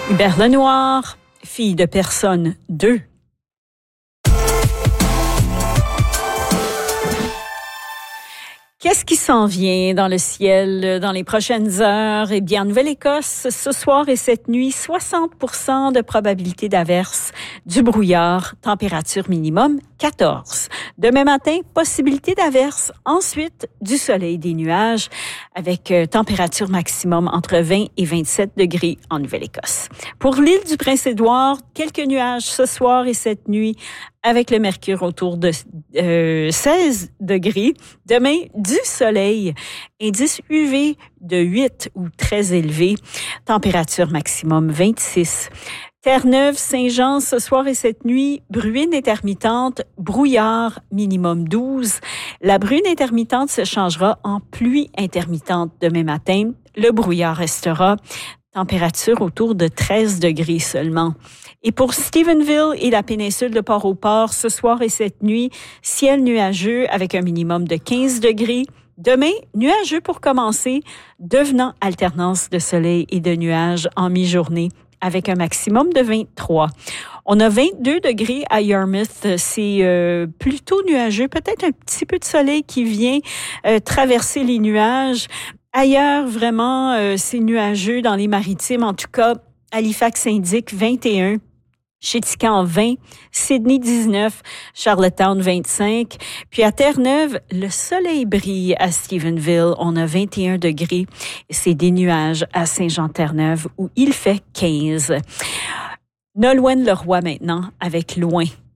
Hubert Lenoir, fille de personne 2. Qu'est-ce qui s'en vient dans le ciel dans les prochaines heures? Eh bien, en Nouvelle-Écosse, ce soir et cette nuit, 60% de probabilité d'averse, du brouillard, température minimum 14. Demain matin, possibilité d'averse, ensuite du soleil, des nuages, avec température maximum entre 20 et 27 degrés en Nouvelle-Écosse. Pour l'île du Prince-Édouard, quelques nuages ce soir et cette nuit, avec le mercure autour de 16 degrés. Demain, du soleil, indice UV de 8 ou très élevé, température maximum 26. Terre-Neuve, Saint-Jean, ce soir et cette nuit, bruine intermittente, brouillard, minimum 12. La bruine intermittente se changera en pluie intermittente demain matin. Le brouillard restera. Température autour de 13 degrés seulement. Et pour Stephenville et la péninsule de Port-au-Port, ce soir et cette nuit, ciel nuageux avec un minimum de 15 degrés. Demain, nuageux pour commencer, devenant alternance de soleil et de nuages en mi-journée avec un maximum de 23. On a 22 degrés à Yarmouth. C'est plutôt nuageux, peut-être un petit peu de soleil qui vient traverser les nuages. Ailleurs, vraiment, c'est nuageux dans les maritimes. En tout cas, Halifax indique 21, Chéticamp 20, Sydney 19, Charlottetown 25. Puis à Terre-Neuve, le soleil brille à Stephenville. On a 21 degrés. C'est des nuages à Saint-Jean-Terre-Neuve où il fait 15. Nolwenn Leroy maintenant avec Loin.